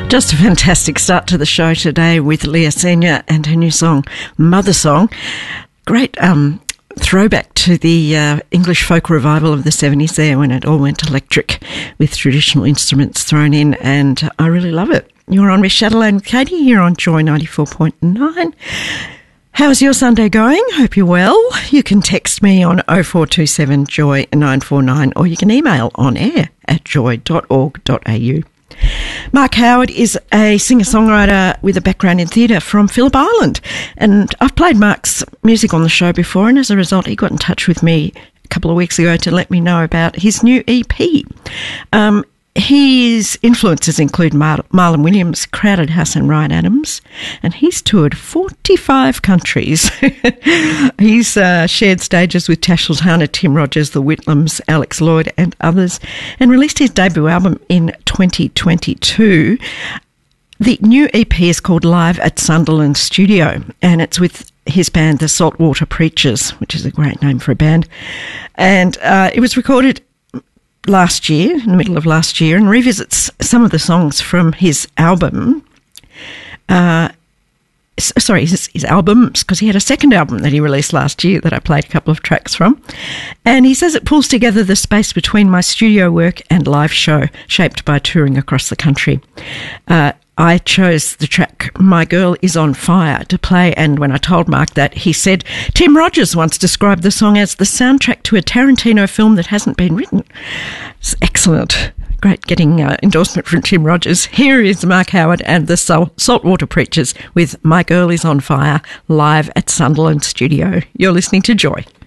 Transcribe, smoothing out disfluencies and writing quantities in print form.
Just a fantastic start to the show today with Leah Senior and her new song, Mother Song. Great throwback to the English folk revival of the 70s there when it all went electric with traditional instruments thrown in, and I really love it. You're on with Chatelaine with Katie here on Joy 94.9. How's your Sunday going? Hope you're well. You can text me on 0427 Joy 949 or you can email on air at joy.org.au. Mark Howard is a singer-songwriter with a background in theatre from Phillip Island, and I've played Mark's music on the show before, and as a result he got in touch with me a couple of weeks ago to let me know about his new EP. His influences include Marlon Williams, Crowded House and Ryan Adams, and he's toured 45 countries. He's shared stages with Tash Sultana, Tim Rogers, The Whitlams, Alex Lloyd and others, and released his debut album in 2022. The new EP is called Live at Sunderland Studio, and it's with his band, The Saltwater Preachers, which is a great name for a band. And it was recorded last year, in the middle of last year, and revisits some of the songs from his album. His albums, because he had a second album that he released last year that I played a couple of tracks from. And he says it pulls together the space between my studio work and live show, shaped by touring across the country. I chose the track My Girl Is On Fire to play, and when I told Mark that, he said, Tim Rogers once described the song as the soundtrack to a Tarantino film that hasn't been written. It's excellent. Great getting endorsement from Tim Rogers. Here is Mark Howard and the Saltwater Preachers with My Girl Is On Fire, live at Sunderland Studio. You're listening to Joy.